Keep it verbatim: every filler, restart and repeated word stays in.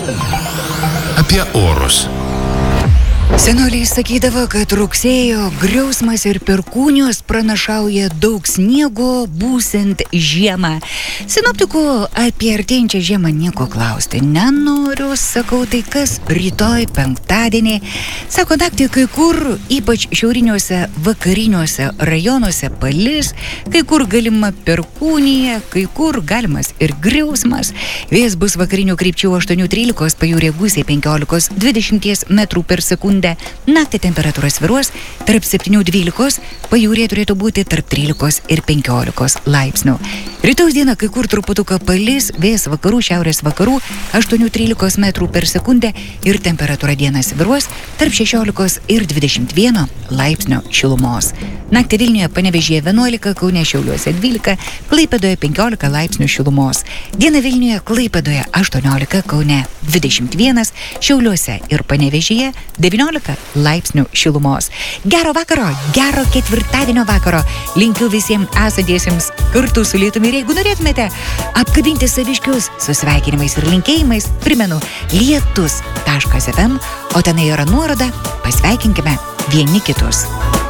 Apie orus. Senoliai sakydavo, kad rugsėjo griausmas ir perkūnijos pranašauja daug sniego, būsint žiemą. Sinoptikų apie artėjančią žiemą nieko klausti nenoriu, sakau, tai kas rytoj penktadienį. Sako, naktį kai kur, ypač šiauriniuose vakariniuose rajonuose palis, kai kur galima perkūnija, kai kur galimas ir griausmas. Vėjas bus vakarinių krypčių aštuonių trylikos, pajūryje gūsiai penkiolikos dvidešimt metrų per sekundę. Naktį temperatūra svyruos tarp septynių dvylikos, pajūryje turėtų būti tarp trylikos ir penkiolikos laipsnių. Rytaus dieną kai kur truputuką palis, vėjas vakarų, šiaurės vakarų, aštuonių trylikos metrų per sekundę ir temperatūra dieną svyruos tarp šešiolikos ir dvidešimt vieno laipsnio šilumos. Naktį Vilniuje, Panevėžyje vienuolika, Kaune, Šiauliuose dvylika, Klaipėdoje penkiolika laipsnių šilumos. Dieną Vilniuje, Klaipėdoje aštuoniolika, Kaune dvidešimt vienas, Šiauliuose ir Panevėžyje devyniolika laipsnių šilumos. Gero vakaro, gero ketvirtadienio vakaro. Linkiu visiems esantiesiems kartu su lietumi ir jeigu norėtumėte apkabinti saviškius su sveikinimais ir linkėjimais, primenu lietus taškas ef em, o tenai yra nuoroda, pasveikinkime vieni kitus.